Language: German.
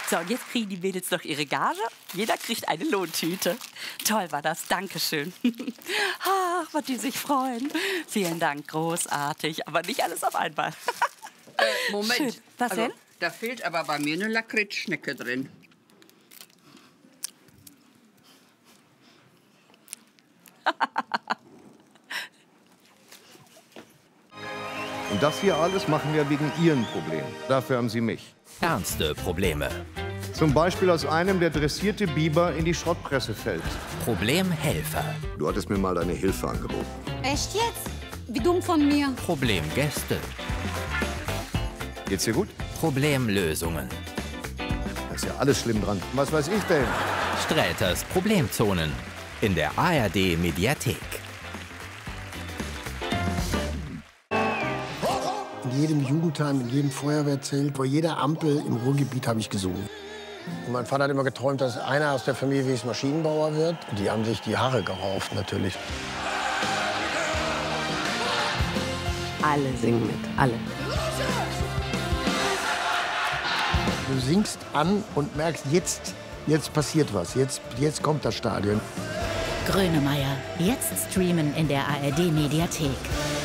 So, und jetzt kriegen die Mädels noch ihre Gage. Jeder kriegt eine Lohntüte. Toll war das, Dankeschön. Ach, was die sich freuen. Vielen Dank, großartig. Aber nicht alles auf einmal. Moment. Schön. Was denn? Da fehlt aber bei mir eine Lakritzschnecke drin. Und das hier alles machen wir wegen Ihren Problemen. Dafür haben Sie mich. Ernste Probleme. Zum Beispiel, als einem der dressierte Biber in die Schrottpresse fällt. Problemhelfer. Du hattest mir mal deine Hilfe angeboten. Echt jetzt? Wie dumm von mir. Problemgäste. Geht's dir gut? Problemlösungen. Da ist ja alles schlimm dran. Was weiß ich denn? Sträters Problemzonen. In der ARD Mediathek. In jedem Jugendheim, in jedem Feuerwehrzelt, vor jeder Ampel im Ruhrgebiet habe ich gesungen. Und mein Vater hat immer geträumt, dass einer aus der Familie wenigstens Maschinenbauer wird. Und die haben sich die Haare gerauft, natürlich. Alle singen mit, alle. Du singst an und merkst, jetzt passiert was, jetzt kommt das Stadion. Grönemeyer, jetzt streamen in der ARD Mediathek.